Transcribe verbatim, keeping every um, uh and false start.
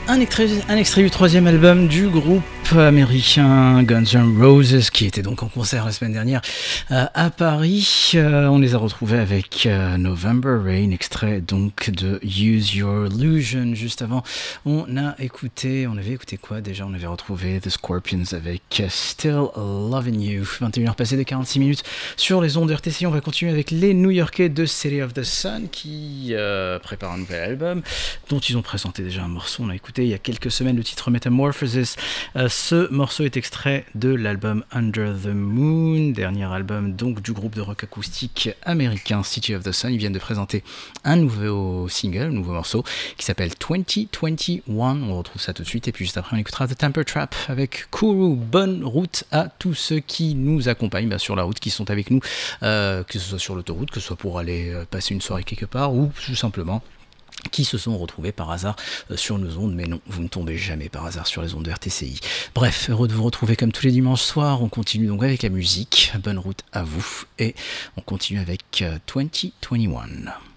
Un extrait, un extrait du troisième album du groupe américain Guns N' Roses, qui était donc en concert la semaine dernière euh, à Paris. Euh, on les a retrouvés avec euh, November Rain, extrait donc de Use Your Illusion. Juste avant, on a écouté, on avait écouté quoi déjà? On avait retrouvé The Scorpions avec Still Loving You. vingt et une heures passées de quarante-six minutes sur les ondes R T C. On va continuer avec les New-Yorkais de City of the Sun qui euh, préparent un nouvel album dont ils ont présenté déjà un morceau. On a écouté il y a quelques semaines le titre Metamorphosis. Euh, ce morceau est extrait de l'album Under the Moon, dernier album donc du groupe de rock acoustique américain City of the Sun. Ils viennent de présenter un nouveau single, un nouveau morceau qui s'appelle vingt vingt et un. On retrouve ça tout de suite et puis juste après on écoutera The Temper Trap avec Kuru. Bonne route à tous ceux qui nous accompagnent bah, sur la route, qui sont avec nous, euh, que ce soit sur l'autoroute, que ce soit pour aller euh, passer une soirée quelque part ou tout simplement qui se sont retrouvés par hasard euh, sur nos ondes, mais non, vous ne tombez jamais par hasard sur les ondes de R T C I. Bref, heureux de vous retrouver comme tous les dimanches soirs. On continue donc avec la musique. Bonne route à vous et on continue avec euh, vingt vingt et un.